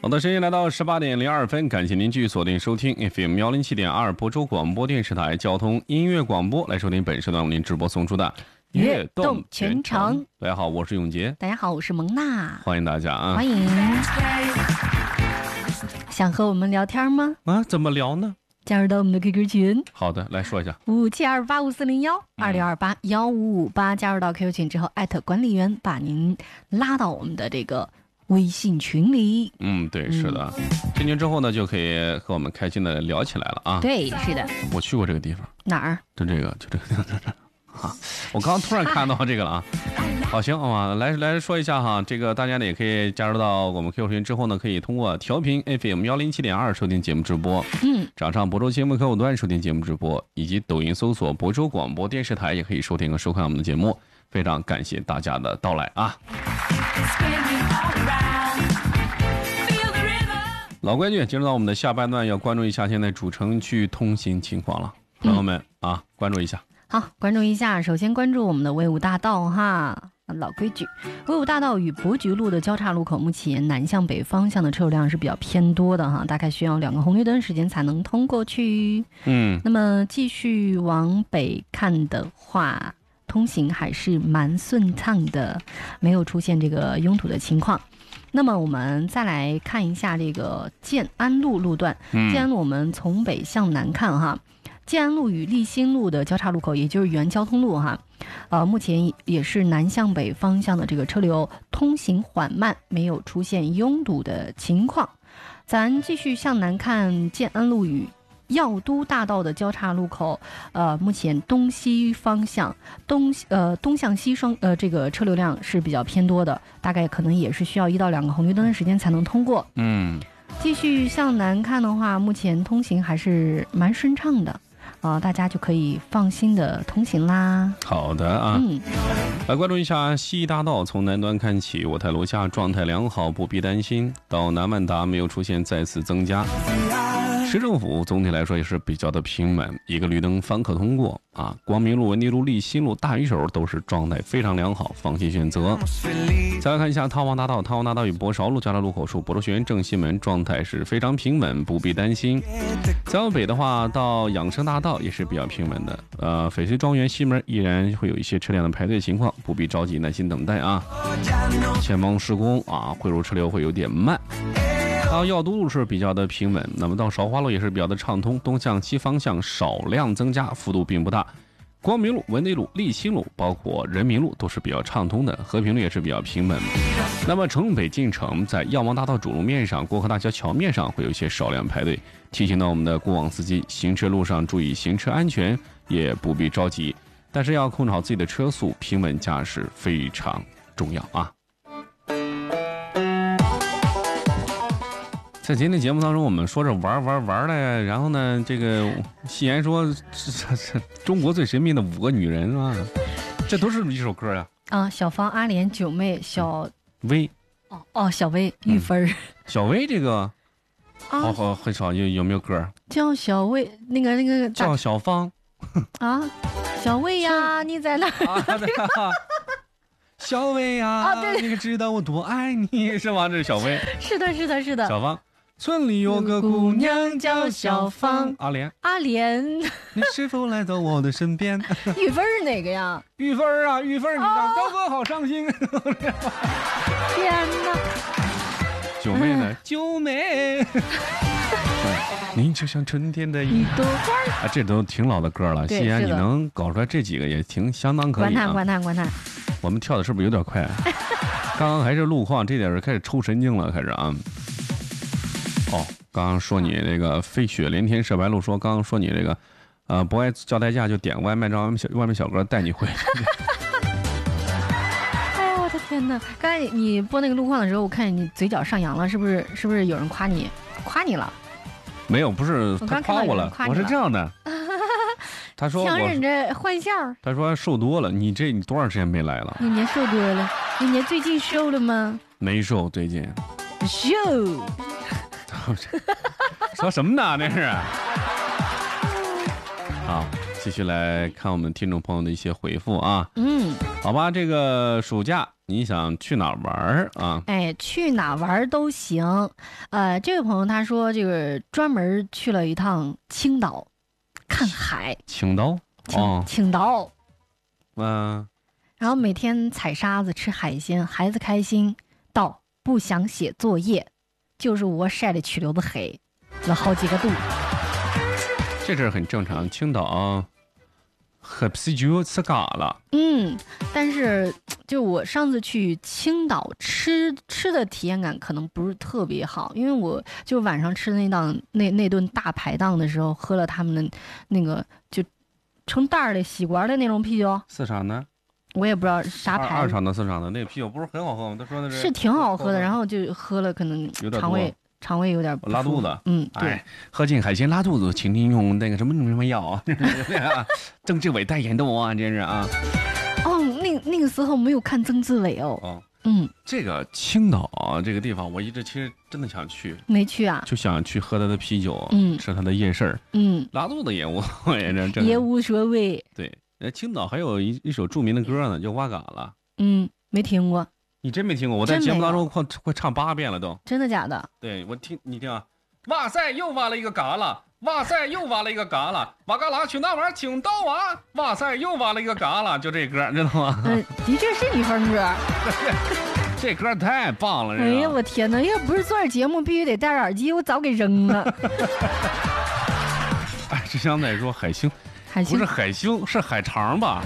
的时间来到18:02，感谢您继续锁定收听 FM 107.2播州广播电视台交通音乐广播，来收听本时段为您直播送出的悦动全程。 大家好，我是永杰。 大家好，我是蒙娜。 欢迎大家啊！ 欢迎。想和我们聊天吗？ 怎么聊呢？ 加入到我们的 QQ 群。 好的，来说一下 57285401，20281558，加入到 QQ 群之后，艾特管理员把您拉到我们的这个微信群里。 对，是的。进群之后呢，就可以和我们开心的聊起来了啊。 对，是的。 我去过这个地方。 哪儿？ 就这个啊！我刚突然看到这个了啊。好，行啊，来说一下哈，这个大家呢也可以加入到我们 QQ 群之后呢，可以通过调频 FM 107.2收听节目直播，掌上博州节目客户端收听节目直播，以及抖音搜索博州广播电视台也可以收听和收看我们的节目。非常感谢大家的到来啊！老规矩，进入到我们的下半段，要关注一下现在主城区通行情况了，朋友们啊，关注一下。 好，关注一下。首先关注我们的威武大道哈，老规矩，威武大道与伯菊路的交叉路口，目前南向北方向的车流量是比较偏多的哈，大概需要2个红绿灯时间才能通过去。那么继续往北看的话，通行还是蛮顺畅的，没有出现这个拥堵的情况。那么我们再来看一下这个建安路路段，建安路我们从北向南看哈。建安路与立新路的交叉路口，也就是原交通路哈，目前也是南向北方向的这个车流通行缓慢，没有出现拥堵的情况。咱继续向南看，建安路与耀都大道的交叉路口，目前东西方向东向西这个车流量是比较偏多的，大概可能也是需要1到2个红绿灯的时间才能通过。继续向南看的话，目前通行还是蛮顺畅的。大家就可以放心的通行啦。好的啊， 来关注一下西大道，从南端看起，我台楼下状态良好，不必担心。到南万达没有出现再次增加。市政府总体来说也是比较的平稳，一个绿灯方可通过啊。光明路、文迪路、立新路、大鱼手都是状态非常良好，放心选择。再来看一下汤王大道，汤王大道与博韶路交叉路口处，博州学院正西门状态是非常平稳，不必担心。再往北的话，到养生大道也是比较平稳的。翡翠庄园西门依然会有一些车辆的排队情况，不必着急，耐心等待啊。前方施工啊，汇入车流会有点慢。到耀都路是比较的平稳，那么到韶华路也是比较的畅通，东向西方向少量增加，幅度并不大。光明路、文迪路、立新路，包括人民路都是比较畅通的，和平路也是比较平稳。那么城北进城，在药王大道主路面上、过河大桥桥面上会有一些少量排队，提醒到我们的过往司机，行车路上注意行车安全，也不必着急，但是要控制好自己的车速，平稳驾驶非常重要啊。在今天节目当中，我们说着玩的，然后呢，这个戏言说中国最神秘的5个女人啊，这都是一首歌呀。 小芳、阿莲、九妹、小薇。 小薇、玉芬。 小薇这个，很少有没有歌？ 叫小薇，那个叫小芳。 小薇呀，你在哪？ 小薇呀， 对， 你可知道我多爱你，是吗？这是小薇。 是的。 小芳。村里有个姑娘叫小芳。阿莲，你是否来到我的身边？ 玉芬是哪个呀？ 玉芬啊，你让高哥好伤心。 天哪！ 九妹呢？九妹，你就像春天的一朵花。这都挺老的歌了。西安，你能搞出来这几个也挺相当可以啊。 关他。 我们跳的是不是有点快？刚刚还是路况，这点是开始抽神经了，开始啊。刚刚说你那个飞雪连天射白鹿，刚刚说你这个，不爱叫代驾就点外卖，让外卖小哥带你回去。 我的天哪！刚才你播那个路况的时候，我看你嘴角上扬了，是不是有人夸你了？ 没有，不是他夸我了，我是这样的。他说强忍着欢笑。 他说瘦多了，你多少时间没来了？ 一年瘦多了，一年最近瘦了吗？ 没瘦，最近。 瘦。 说什么呢？这是。好，继续来看我们听众朋友的一些回复啊。好吧，这个暑假你想去哪儿玩啊？ 哎，去哪玩都行。这位朋友他说，这个专门去了一趟青岛看海。 青岛哦， 青岛。 然后每天采沙子吃海鲜，孩子开心到不想写作业，就是我晒的去流的黑了好几个度。 这事很正常。青岛喝啤酒吃嘎了。 但是就我上次去青岛吃的体验感可能不是特别好，因为我就晚上吃那顿大排档的时候，喝了他们的那个就成袋儿的吸管的那种啤酒。 四厂的？ 我也不知道啥牌子。 二厂的四厂的那个啤酒不是很好喝吗？他说的是挺好喝的，然后就喝了，可能肠胃有点不拉肚子。 对， 喝进海鲜拉肚子，请您用那个什么药，曾志伟代言的啊，真是啊。 那个时候没有看曾志伟哦。 这个青岛这个地方，我一直其实真的想去， 没去啊， 就想去喝他的啤酒，吃他的夜市，拉肚子也无所谓， 也无所谓。 对，青岛还有一首著名的歌呢，叫《挖嘎了》。 没听过。 你真没听过？我在节目当中快唱8遍了都。 真的假的？ 对，你听啊！哇塞，又挖了一个嘎了！哇塞，又挖了一个嘎了！挖嘎啦去哪玩？青岛啊！哇塞，又挖了一个嘎了！就这歌，知道吗？ 的确是你风格。 这歌太棒了！ 哎呀，我天哪！要不是做点节目必须得戴着耳机，我早给扔了。 哎，只想再说海星，不是海星，是海肠吧？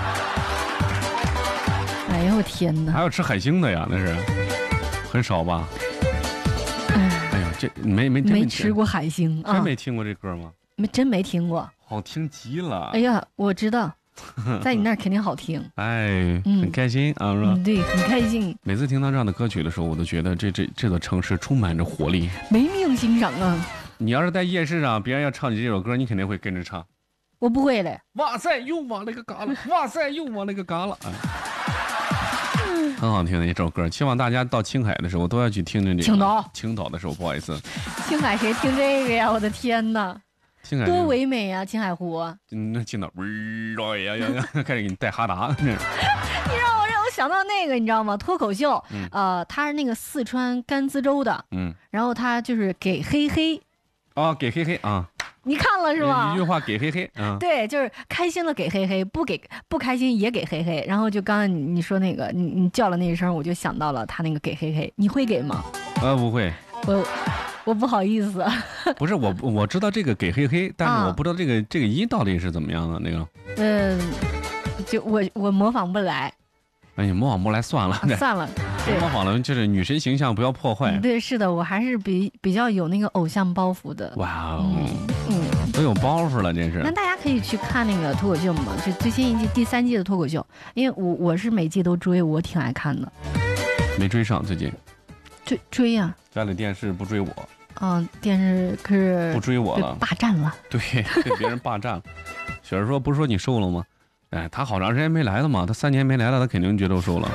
哎呦我天哪！ 还有吃海星的呀？那是很少吧？哎呦，这没吃过海星啊？ 真没听过这歌吗？ 真没听过。 好听极了！ 哎呀，我知道，在你那儿肯定好听。 哎，很开心啊，是吧？ 对，很开心。 每次听到这样的歌曲的时候，我都觉得这座城市充满着活力， 没命欣赏啊！ 你要是在夜市上，别人要唱起这首歌，你肯定会跟着唱。 我不会嘞。 哇塞，又挖了个嘎了！哇塞，又挖了个嘎了！很好听的一首歌，希望大家到青海的时候都要去听听这个。青岛的时候，不好意思。 青海谁听这个呀？我的天哪！ 青海多唯美呀，青海湖。 那青岛开始给你带哈达。 你让我想到那个，你知道吗？脱口秀，他是那个四川甘孜州的，然后他就是给黑黑。 给黑黑啊。 你看了是吧？ 一句话给黑黑， 对，就是开心了给黑黑，不开心也给黑黑。然后就刚刚你说那个，你叫了那一声，我就想到了他那个给黑黑，你会给吗？ 不会， 我不好意思。 不是我知道这个给黑黑，但是我不知道这个音到底是怎么样的那个。 就我模仿不来。 哎呀，模仿不来算了， 算了。 模仿了就是女神形象不要破坏。 对，是的，我还是比较有那个偶像包袱的。 哇哦，都有包袱了，真是。 那大家可以去看那个脱口秀嘛，就最新一季第3季的脱口秀，因为我是每季都追，我挺爱看的。 没追上最近。 追呀！ 家里电视不追我。 电视可是不追我了， 霸占了。对， 被别人霸占了。雪儿说：“不是说你瘦了吗？”哎，他好长时间没来了嘛，他3年没来了，他肯定觉得我瘦了。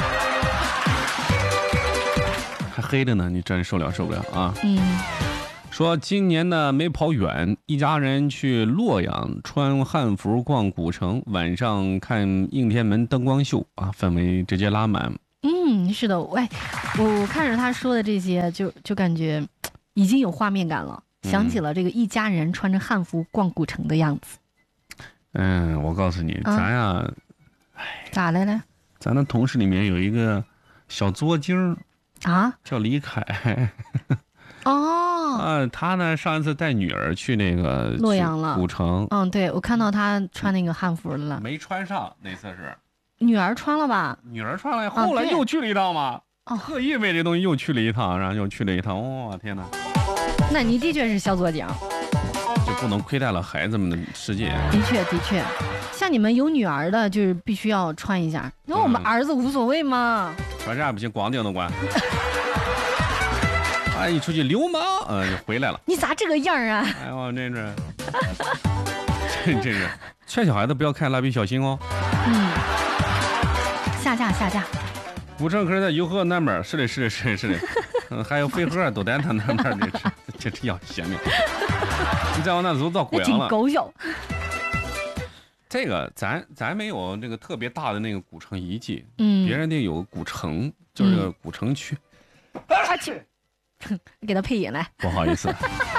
还黑着呢，你真受不了啊！说今年呢没跑远，一家人去洛阳穿汉服逛古城，晚上看应天门灯光秀啊，氛围直接拉满。 是的，我看着他说的这些，就感觉已经有画面感了，想起了这个一家人穿着汉服逛古城的样子。 我告诉你，咱呀， 咋来了？ 咱的同事里面有一个小作精啊， 叫李凯。他呢上一次带女儿去那个洛阳了， 古城。 对，我看到他穿那个汉服了。 没穿上，那次是女儿穿了吧？ 女儿穿了，后来又去了一趟嘛。特意为这东西又去了一趟，然后又去了一趟。哇，天哪！ 那你的确是小作精。 就不能亏待了孩子们的世界。 的确，像你们有女儿的，就是必须要穿一下。那我们儿子无所谓嘛。 穿啥不行，光腚都管。一出去流氓，就回来了。 你咋这个样啊？ 哎呦，真是，劝小孩子不要看蜡笔小新哦。 下架。 古城可是在游河南边，是的。还有飞鹤、斗丹他那边这要邪命。你再往那走到贵阳了。 挺搞笑。 这个咱没有这个特别大的那个古城遗迹，别人得有古城，就是这个古城区。 啊去，给他配音来。 不好意思，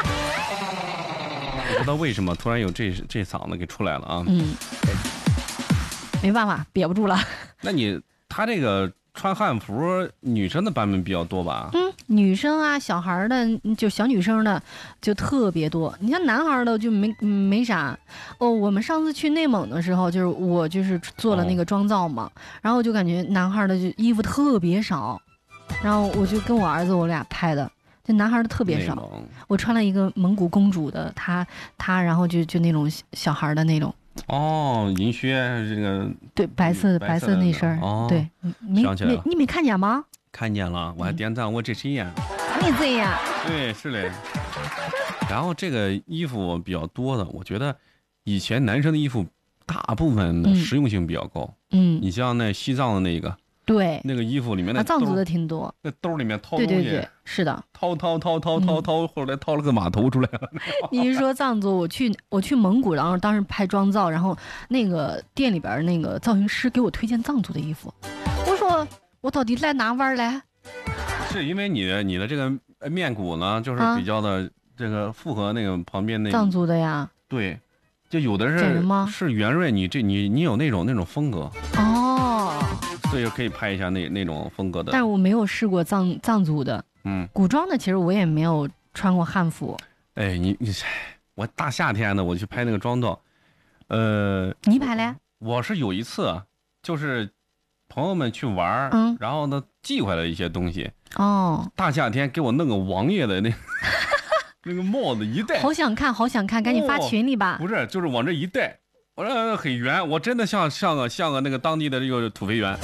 不知道为什么突然有这嗓子给出来了啊。 没办法，憋不住了。 那他这个穿汉服，女生的版本比较多吧？ 女生啊，小孩的就小女生的就特别多。你像男孩的就没啥。我们上次去内蒙的时候，就是我就是做了那个妆造嘛，然后我就感觉男孩的就衣服特别少，然后我就跟我儿子我俩拍的，就男孩的特别少。我穿了一个蒙古公主的，他然后就那种小孩的那种。 银靴这个对，白色那身儿。对，你没看见吗？ 看见了，我还点赞，我这谁呀？ 你这样。 对，是嘞。然后这个衣服比较多的，我觉得以前男生的衣服大部分的实用性比较高。你像那西藏的那个。对，那个衣服里面的藏族的挺多， 那兜里面掏东西， 对，是的， 掏，后来掏了个码头出来了。 你一说藏族，我去蒙古，然后当时拍妆造，然后那个店里边那个造型师给我推荐藏族的衣服，我说我到底来哪玩来？ 是因为你的这个面骨呢，就是比较的这个符合那个旁边那藏族的呀。 对，就有的是圆润，你有那种风格。所以可以拍一下那种风格的， 但是我没有试过藏族的，古装的其实我也没有穿过汉服。 哎，我大夏天的我去拍那个妆造， 你拍嘞？ 我是有一次，就是朋友们去玩，然后呢寄回来一些东西，大夏天给我弄个王爷的那个帽子一戴， 好想看，赶紧发群里吧。 不是，就是往这一戴。我这很圆，我真的像个那个当地的这个土肥圆。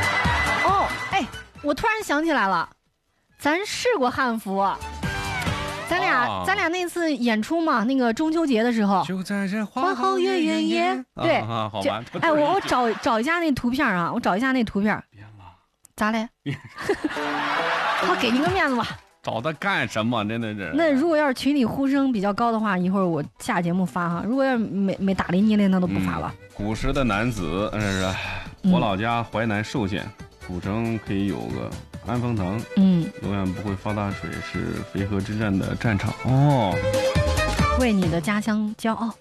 我突然想起来了，咱试过汉服，咱俩那次演出嘛，那个中秋节的时候， 就在这花好月圆夜。对， 好吧。 我找一下那图片啊，咋嘞？我给你个面子吧。 找他干什么？真的是。 那如果要是群里呼声比较高的话，一会儿我下节目发哈。如果要是没打理你嘞，那都不发了。 古时的男子，我老家淮南寿县，古城可以有个安丰堂，永远不会发大水，是淝河之战的战场。 为你的家乡骄傲。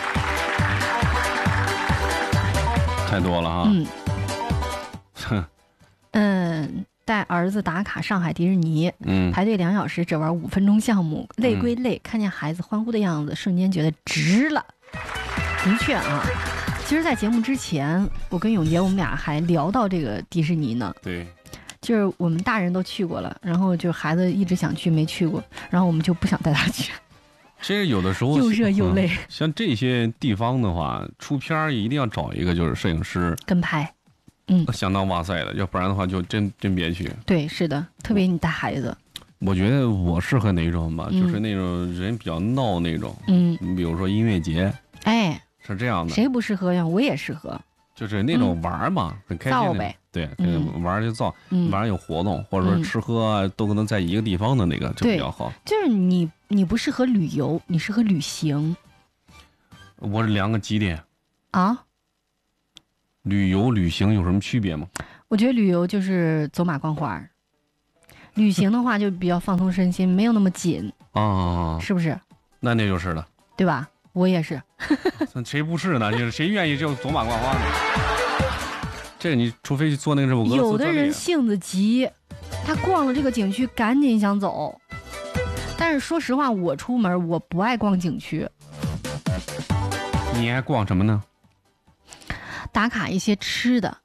太多了哈。 带儿子打卡上海迪士尼，排队2小时只玩5分钟项目，累归累，看见孩子欢呼的样子，瞬间觉得值了。的确啊，其实在节目之前，我跟永杰我们俩还聊到这个迪士尼呢。 对， 就是我们大人都去过了，然后就孩子一直想去没去过，然后我们就不想带他去。 其实有的时候又热又累。 像这些地方的话，出片一定要找一个就是摄影师跟拍。 相当哇塞的，要不然的话就真别去。对， 是的，特别你带孩子。 我觉得我适合哪种吧，就是那种人比较闹那种。你比如说音乐节，是这样的。 谁不适合呀？我也适合。 就是那种玩嘛，很开心。 造呗。 对，玩就造，玩有活动，或者说吃喝都可能在一个地方的那个就比较好。 就是你不适合旅游，你适合旅行。 我是2个极点啊。 旅游旅行有什么区别吗？ 我觉得旅游就是走马观花，旅行的话就比较放松身心，没有那么紧是不是？ 那就是了， 对吧？我也是。 谁不是呢？就是谁愿意就走马观花呢？这个你除非做那个什么俄罗斯有的人性子急，他逛了这个景区赶紧想走。但是说实话，我出门我不爱逛景区。 你爱逛什么呢？ 打卡一些吃的。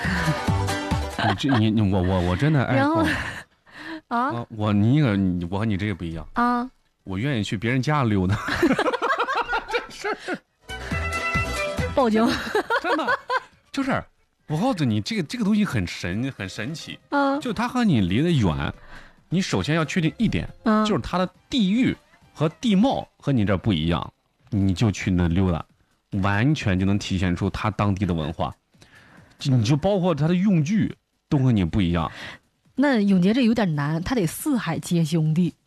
我真的爱逛。你和你这个不一样啊！ 我愿意去别人家溜达。这是报警。 真的就是我告诉你，这个东西很神奇就它和你离得远，你首先要确定一点，就是它的地域和地貌和你这不一样，你就去那溜达。完全就能体现出他当地的文化，你就包括他的用具都和你不一样。 那永杰这有点难，他得4海皆兄弟。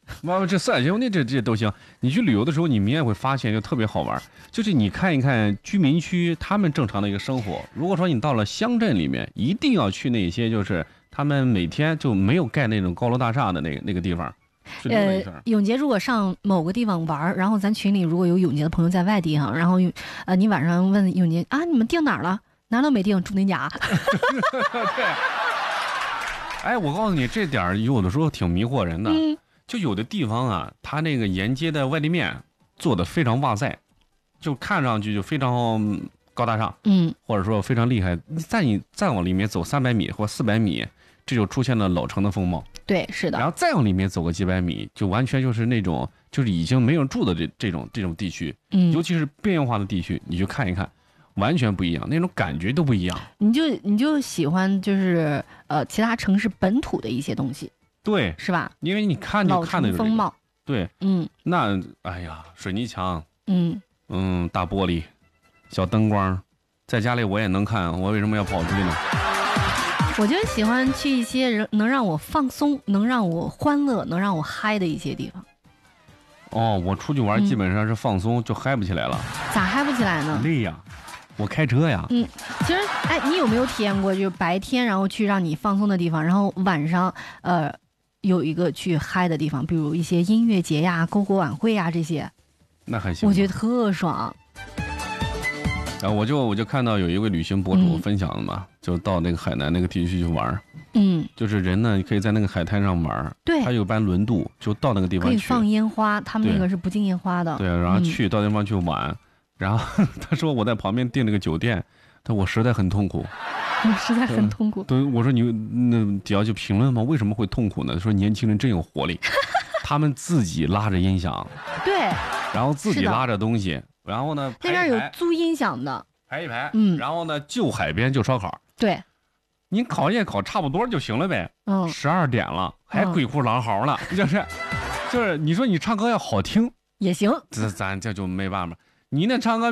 妈，这四海街那这都行。你去旅游的时候，你明显会发现就特别好玩，就是你看一看居民区他们正常的一个生活。如果说你到了乡镇里面，一定要去那些就是他们每天就没有盖那种高楼大厦的那个地方。 永杰如果上某个地方玩，然后咱群里如果有永杰的朋友在外地哈，然后你晚上问永杰啊，你们订哪儿了？哪儿都没订，住您家。 对。哎，我告诉你，这点有的时候挺迷惑人的。就有的地方啊，它那个沿街的外立面做的非常哇塞，就看上去就非常高大上，或者说非常厉害。你再往里面走300米或400米，这就出现了老城的风貌。 对，是的。 然后再往里面走个几百米，就完全就是那种就是已经没人住的这种地区，尤其是边缘化的地区，你去看一看，完全不一样，那种感觉都不一样。 你就喜欢就是其他城市本土的一些东西， 对， 是吧？ 因为你看就看的、 老城风貌， 对，那哎呀，水泥墙，大玻璃，小灯光，在家里我也能看，我为什么要跑出去呢？ 我就喜欢去一些能让我放松、能让我欢乐、能让我嗨的一些地方。 哦，我出去玩基本上是放松，就嗨不起来了。 咋嗨不起来呢？ 累呀，我开车呀。 其实哎，你有没有体验过，就是白天然后去让你放松的地方，然后晚上有一个去嗨的地方，比如一些音乐节呀、篝火晚会呀这些。 那还行， 我觉得特爽。 我就看到有一位旅行博主分享的嘛，就到那个海南那个地区去玩，就是人呢可以在那个海滩上玩， 对， 他有班轮渡，就到那个地方去， 可以放烟花，他们那个是不禁烟花的， 对，然后到那地方去玩，然后他说我在旁边订了个酒店，但我实在很痛苦，对，我说你那底下就评论嘛，为什么会痛苦呢？说年轻人真有活力，他们自己拉着音响， 对， 然后自己拉着东西。然后呢， 那边有租音响的， 排一排，然后呢，就海边就烧烤， 对， 你烤也烤差不多就行了呗，12点了，还鬼哭狼嚎了，就是你说你唱歌要好听也行， 咱这就没办法，你那唱歌，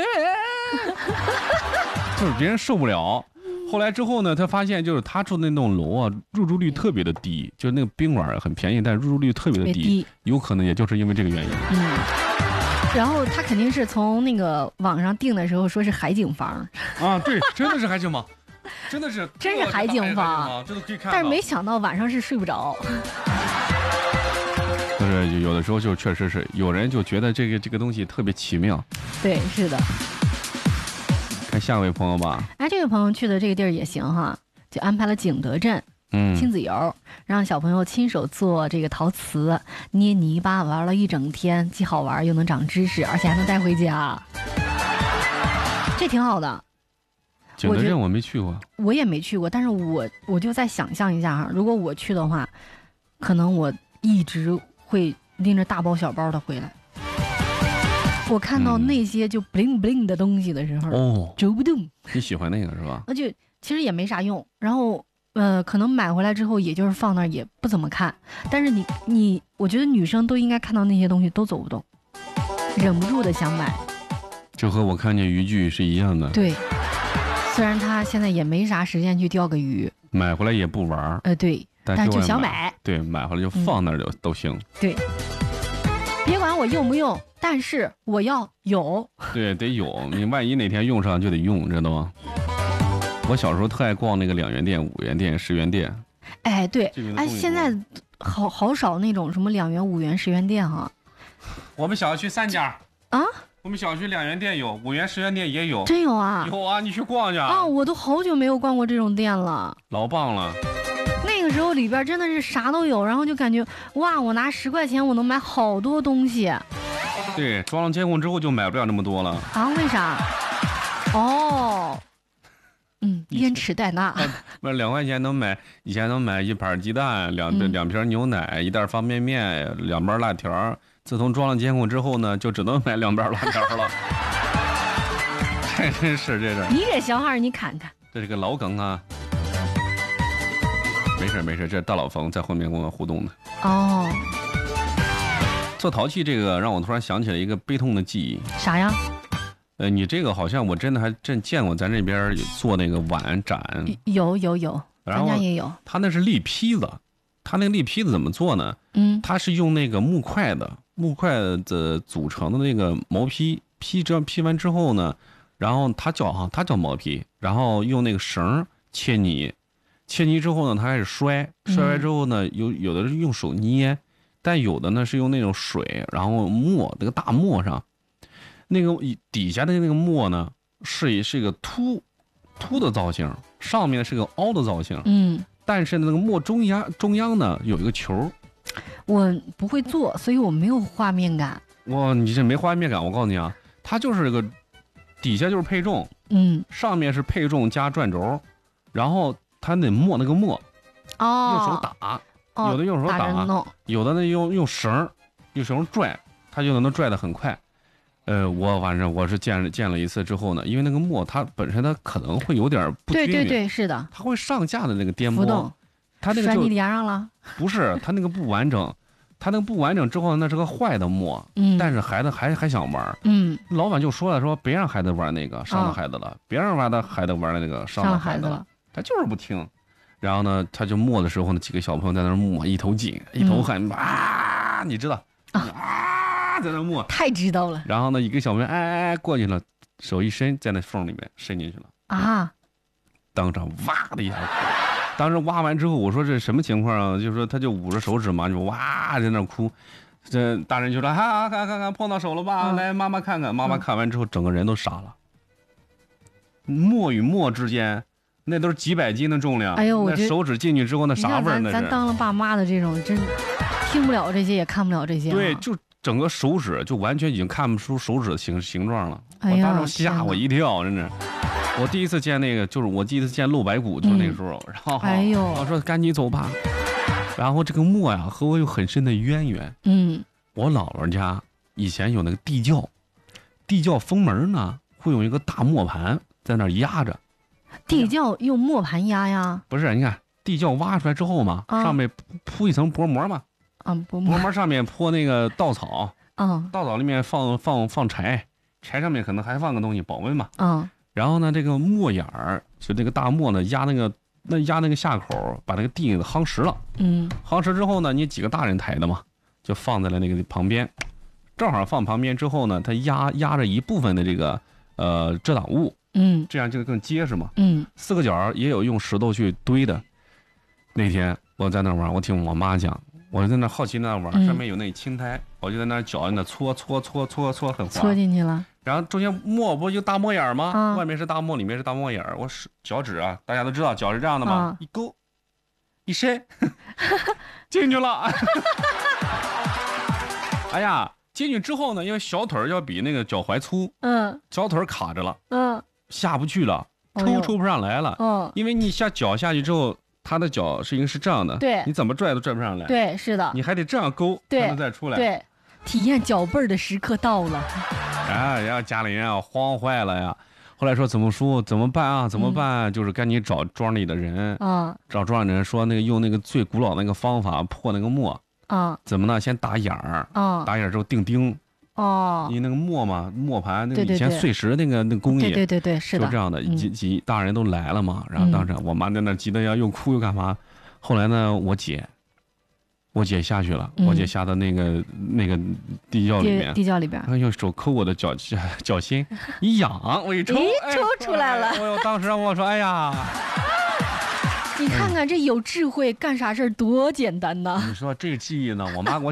就是别人受不了。后来之后呢，他发现就是他住的那栋楼啊，入住率特别的低，就是那个宾馆很便宜，但入住率特别的低，有可能也就是因为这个原因。 然后他肯定是从那个网上订的时候说是海景房啊，对，真的是海景房，真是海景房， 这都可以看到。 但是没想到晚上是睡不着。 就是有的时候就确实是有人就觉得这个东西特别奇妙。 对，是的。 看下一位朋友吧。 哎，这位朋友去的这个地儿也行哈，就安排了景德镇。亲子游，让小朋友亲手做这个陶瓷、捏泥巴，玩了一整天，既好玩又能长知识，而且还能带回家，这挺好的。 景德镇我没去过， 我也没去过，但是我就在想象一下哈，如果我去的话，可能我一直会拎着大包小包的回来。我看到那些就 bling bling 的东西的时候，走不动。 你喜欢那个是吧？ 就其实也没啥用，然后。可能买回来之后，也就是放那儿，也不怎么看。但是我觉得女生都应该看到那些东西都走不动，忍不住的想买。 就和我看见渔具是一样的。 对，虽然他现在也没啥时间去钓个鱼， 买回来也不玩。 对，但就想买。 对，买回来就放那儿就都行。 对，别管我用不用，但是我要有。 对，得有，你万一哪天用上就得用，知道吗？我小时候特爱逛那个2元店、5元店、10元店。 哎，对，哎，现在好少那种什么2元、5元、10元店哈。 我们小区3家啊， 我们小区2元店有，5元、10元店也有。 真有啊？ 有啊，你去逛去啊！我都好久没有逛过这种店了。 老棒了。 那个时候里边真的是啥都有，然后就感觉哇，我拿10块钱我能买好多东西。 对，装了监控之后就买不了那么多了。 啊？为啥？哦。烟齿代钠， 不是2块钱能买，以前能买1盘鸡蛋、两瓶牛奶、1袋方便面、2包辣条。自从装了监控之后呢，就只能买2包辣条了。这真是这个。 你这小孩你看看， 这是个老梗啊。没事，这大老冯在后面跟我互动的。 哦。 做陶器这个让我突然想起了一个悲痛的记忆。 啥呀？ 你这个好像我真的还真见过，咱这边做那个碗盏。 有，咱家也有。 他那是立坯子， 它那个栗坯子怎么做呢？它是用那个木块的组成的那个毛坯，劈完之后呢，然后它叫毛坯，然后用那个绳切泥之后呢，它开始摔完之后呢，有的是用手捏，但有的呢是用那种水，然后那个大磨上，那个底下的那个磨呢是一个凸的造型，上面是个凹的造型，但是那个磨中央呢有一个球。 我不会做，所以我没有画面感。 你这没画面感，我告诉你啊，它就是这个底下就是配重，上面是配重加转轴，然后它得磨那个磨，用手打，有的用手打，有的呢用绳拽，它就能拽得很快。反正我是见了一次之后呢，因为那个磨它本身它可能会有点不均匀， 对，是的， 它会上下的那个颠簸，它那个摔你脸上了？ 不是，它那个不完整，之后那是个坏的磨，但是孩子还想玩，老板就说别让孩子玩那个伤到孩子了，别让孩子玩那个伤到孩子了，他就是不听。然后呢，他就磨的时候呢，几个小朋友在那磨，一头紧一头狠啊，你知道在那磨， 太知道了。 然后呢，一个小朋友过去了，手一伸，在那缝里面伸进去了啊，当场哇的一下。当时挖完之后，我说这什么情况啊？就说他就捂着手指嘛，就哇在那哭。这大人就说看碰到手了吧？来妈妈看看。妈妈看完之后，整个人都傻了。磨与磨之间，那都是几百斤的重量。 哎呦， 那手指进去之后，那啥味儿？那是咱当了爸妈的这种，真听不了这些，也看不了这些。 对，就整个手指就完全已经看不出手指的形状了。我当时吓我一跳，真是。我第一次见那个，就是我第一次见露白骨，就是那个时候。然后我说赶紧走吧。然后这个磨呀，和我有很深的渊源。我姥姥家以前有那个地窖封门呢，会有一个大磨盘在那儿压着。 地窖用磨盘压呀？ 不是，你看地窖挖出来之后嘛，上面铺一层薄膜嘛。薄膜上面铺那个稻草。稻草里面放柴，柴上面可能还放个东西保温嘛。然后呢，这个磨眼儿就这个大磨呢，压那个下口，把那个地夯实了。夯实之后呢，你几个大人抬的嘛，就放在了那个旁边，正好放旁边之后呢，它压着一部分的这个遮挡物。这样就更结实嘛。四个角也有用石头去堆的。那天我在那玩，我听我妈讲，我就在那好奇那玩，上面有那青苔，我就在那脚那搓，很滑。 搓进去了。 然后中间磨不就大磨眼吗？外面是大磨，里面是大磨眼。我脚趾啊，大家都知道脚是这样的嘛，一勾一伸进去了。哎呀，进去之后呢，因为小腿要比那个脚踝粗，小腿卡着了，下不去了，抽不上来了。因为你脚下去之后，他的脚是这样的， 对， 你怎么拽都拽不上来。 对，是的， 你还得这样勾才能再出来。 对，体验脚背儿的时刻到了。 然后家里人啊慌坏了呀。后来说怎么办啊？怎么办？就是赶紧找庄里的人，找庄里的人说那个用那个最古老的那个方法破那个磨。怎么呢？先打眼儿，打眼儿之后钉钉。你那个磨嘛，磨盘那个以前碎石那个工艺， 对，是的， 就这样的。大人都来了嘛，然后当时我妈在那急得要又哭又干嘛。后来呢，我姐下去了，我姐下到那个地窖里面，用手抠我的脚心，一痒，我一抽， 抽出来了。 我当时我说，哎呀， 你看看这有智慧，干啥事儿多简单呐！ 你说这个记忆呢，我妈给我